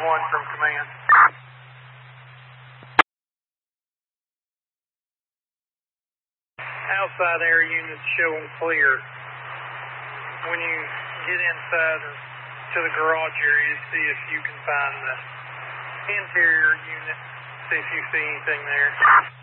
from command. Outside air units showing clear. When you get inside or to the garage area, see if you can find the interior unit, see if you see anything there.